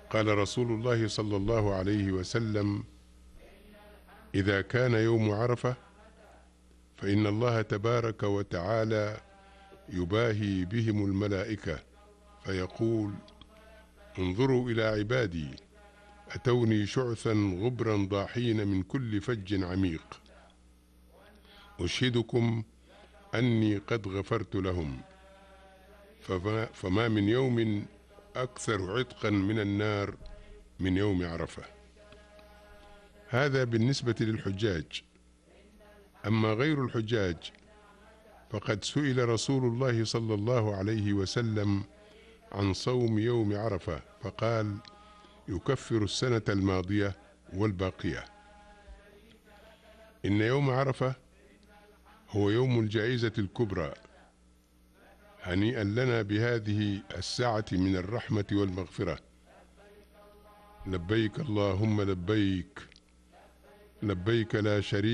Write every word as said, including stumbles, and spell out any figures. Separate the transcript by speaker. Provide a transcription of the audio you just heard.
Speaker 1: قال رسول الله صلى الله عليه وسلم: إذا كان يوم عرفة فإن الله تبارك وتعالى يباهي بهم الملائكة فيقول: انظروا إلى عبادي أتوني شعثا غبرا ضاحين من كل فج عميق، أشهدكم أني قد غفرت لهم، فما, فما من يوم أكثر عتقا من النار من يوم عرفة. هذا بالنسبة للحجاج. أما غير الحجاج فقد سئل رسول الله صلى الله عليه وسلم عن صوم يوم عرفة فقال: يكفر السنة الماضية والباقية. إن يوم عرفة هو يوم الجائزة الكبرى. هنيئا لنا بهذه الساعة من الرحمة والمغفرة. لبيك اللهم لبيك، لبيك لا شريك